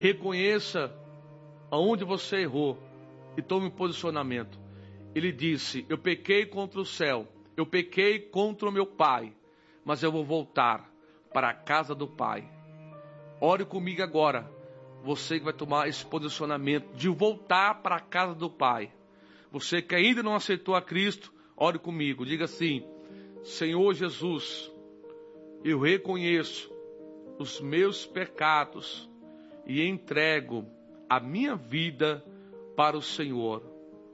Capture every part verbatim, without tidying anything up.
reconheça aonde você errou e tome um posicionamento. Ele disse: eu pequei contra o céu, eu pequei contra o meu pai, mas eu vou voltar para a casa do Pai. Ore comigo agora, você que vai tomar esse posicionamento de voltar para a casa do Pai. Você que ainda não aceitou a Cristo, ore comigo, diga assim: Senhor Jesus, eu reconheço os meus pecados e entrego a minha vida para o Senhor.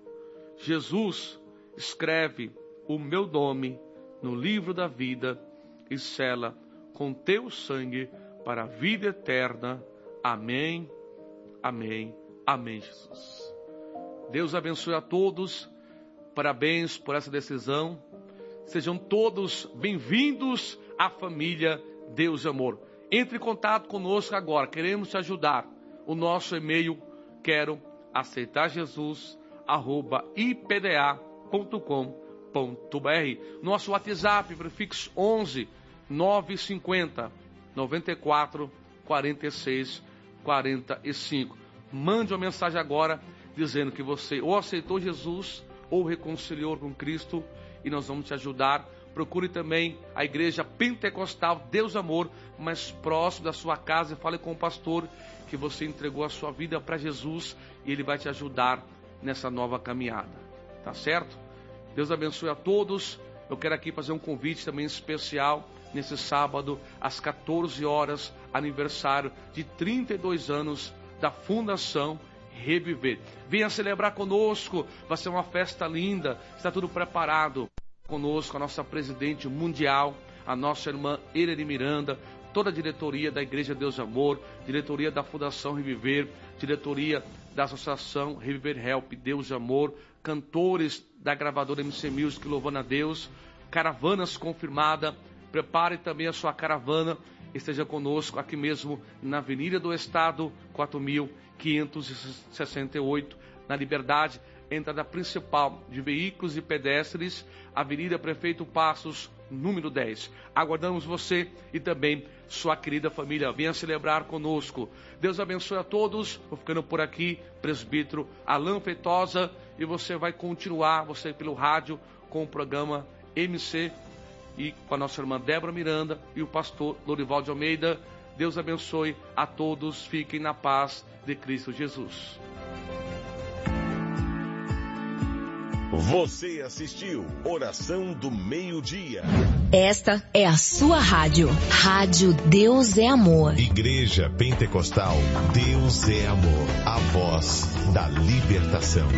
Jesus, escreve o meu nome no livro da vida e sela com teu sangue para a vida eterna. Amém, amém, amém, Jesus. Deus abençoe a todos. Parabéns por essa decisão. Sejam todos bem-vindos à família Deus e Amor. Entre em contato conosco agora. Queremos te ajudar. O nosso e-mail: quero aceitar Jesus arroba i p d a ponto com ponto b r. Nosso WhatsApp, prefixo onze nove cinquenta noventa e quatro quarenta e seis quarenta e cinco. Mande uma mensagem agora dizendo que você ou aceitou Jesus ou reconciliou com Cristo e nós vamos te ajudar. Procure também a igreja pentecostal Deus Amor mais próximo da sua casa e fale com o pastor que você entregou a sua vida para Jesus e ele vai te ajudar nessa nova caminhada, tá certo? Deus abençoe a todos. Eu quero aqui fazer um convite também especial nesse sábado às quatorze horas, aniversário de trinta e dois anos da Fundação Reviver. Venha celebrar conosco, vai ser uma festa linda, está tudo preparado. Conosco a nossa presidente mundial, a nossa irmã Irene Miranda, toda a diretoria da Igreja Deus Amor, diretoria da Fundação Reviver, diretoria da Associação Reviver Help Deus Amor, cantores da gravadora M C Music louvando a Deus, caravanas confirmada. Prepare também a sua caravana, esteja conosco aqui mesmo na Avenida do Estado, quatro mil quinhentos e sessenta e oito, na Liberdade, entrada principal de veículos e pedestres, Avenida Prefeito Passos, número dez. Aguardamos você e também sua querida família. Venha celebrar conosco. Deus abençoe a todos. Vou ficando por aqui, presbítero Alain Feitosa, e você vai continuar, você pelo rádio, com o programa M C e com a nossa irmã Débora Miranda e o pastor Lorival de Almeida. Deus abençoe a todos. Fiquem na paz de Cristo Jesus. Você assistiu Oração do Meio-Dia. Esta é a sua rádio. Rádio Deus é Amor. Igreja Pentecostal Deus é Amor. A voz da libertação.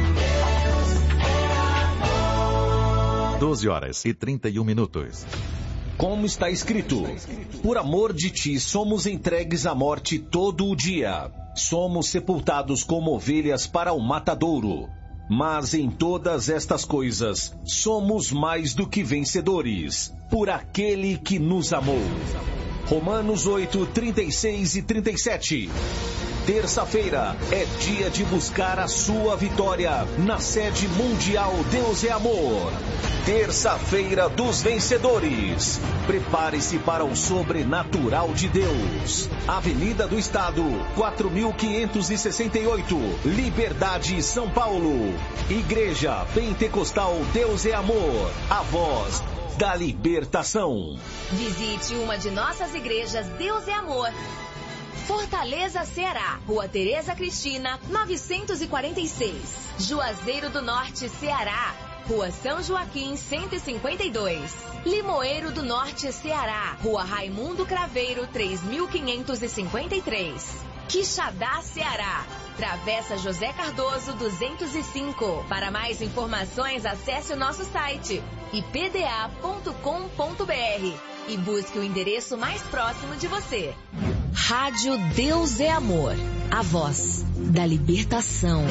doze horas e trinta e um minutos. Como está escrito: por amor de ti somos entregues à morte todo o dia. Somos sepultados como ovelhas para o matadouro. Mas em todas estas coisas, somos mais do que vencedores, por aquele que nos amou. Romanos oito, trinta e seis e trinta e sete. Terça-feira é dia de buscar a sua vitória na sede mundial Deus é Amor. Terça-feira dos vencedores. Prepare-se para o sobrenatural de Deus. Avenida do Estado, quatro mil quinhentos e sessenta e oito, Liberdade, São Paulo. Igreja Pentecostal Deus é Amor. A voz da libertação. Visite uma de nossas igrejas Deus é Amor. Fortaleza, Ceará, Rua Tereza Cristina, novecentos e quarenta e seis. Juazeiro do Norte, Ceará, Rua São Joaquim, cento e cinquenta e dois. Limoeiro do Norte, Ceará, Rua Raimundo Craveiro, três mil quinhentos e cinquenta e três. Quixadá, Ceará, Travessa José Cardoso, duzentos e cinco. Para mais informações, acesse o nosso site i p d a ponto com ponto b r e busque o endereço mais próximo de você. Rádio Deus é Amor, a voz da libertação.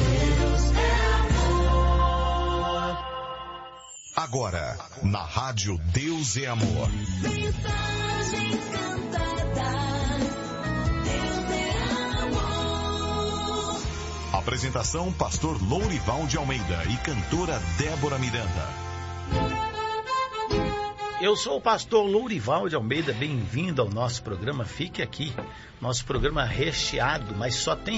Agora, na Rádio Deus é Amor. Mensagens cantadas, Deus é amor. Apresentação: pastor Lourival de Almeida e cantora Débora Miranda. Eu sou o pastor Lourival de Almeida, bem-vindo ao nosso programa. Fique aqui, nosso programa recheado, mas só tem